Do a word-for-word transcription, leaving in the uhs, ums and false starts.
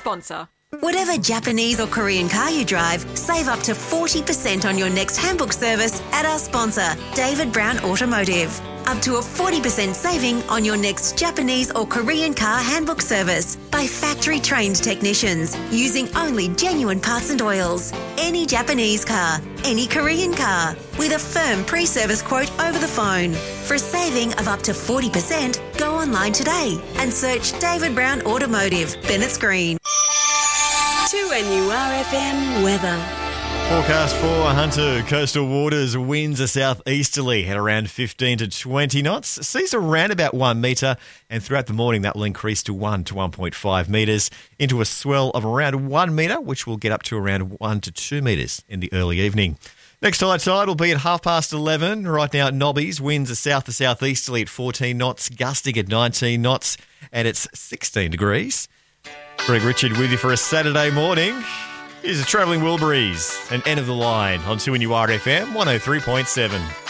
sponsor. Whatever Japanese or Korean car you drive, save up to forty percent on your next handbook service at our sponsor, David Brown Automotive. Up to a forty percent saving on your next Japanese or Korean car handbook service by factory-trained technicians using only genuine parts and oils. Any Japanese car, any Korean car, with a firm pre-service quote over the phone. For a saving of up to forty percent, go online today and search David Brown Automotive, Bennett's Green. two N U R F M weather. Forecast for Hunter. Coastal waters, winds are southeasterly at around fifteen to twenty knots. Seas around about one metre, and throughout the morning that will increase to one to one point five metres, into a swell of around one metre, which will get up to around one to two metres in the early evening. Next high tide will be at half past eleven. Right now at Nobbies, winds are south to southeasterly at fourteen knots, gusting at nineteen knots, and it's sixteen degrees. Greg Richard with you for a Saturday morning. Here's a Travelling Wilburys and End of the Line on two N U R F M one oh three point seven.